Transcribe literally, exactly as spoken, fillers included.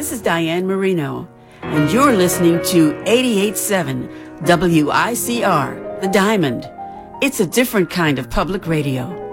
This is Diane Marino, and you're listening to eighty-eight point seven W I C R, The Diamond. It's a different kind of public radio.